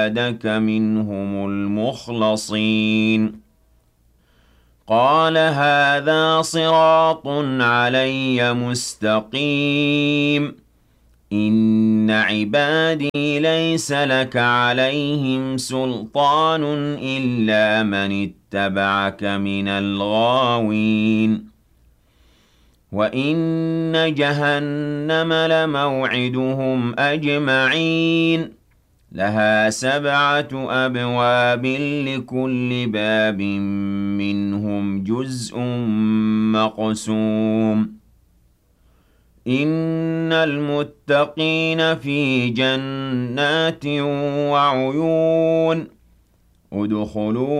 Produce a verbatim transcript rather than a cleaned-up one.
عبادك منهم المخلصين قال هذا صراط علي مستقيم إن عبادي ليس لك عليهم سلطان إلا من اتبعك من الغاوين وإن جهنم لموعدهم أجمعين لها سبعة أبواب لكل باب منهم جزء مقسوم إن المتقين في جنات وعيون ادخلوا